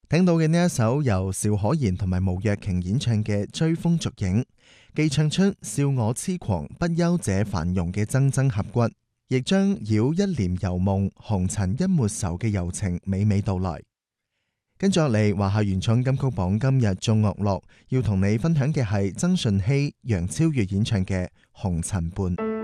聽到嘅呢一首由邵可賢同埋毛若瓊演唱嘅《追風逐影》，既唱出笑我痴狂不休這繁榮嘅錚錚合骨，亦將繞一簾遊夢紅塵一抹愁嘅柔情娓娓道來。跟住落嚟，華夏原創金曲榜今日眾樂樂要同你分享嘅係曾舜晞、楊超越演唱嘅《紅塵伴》。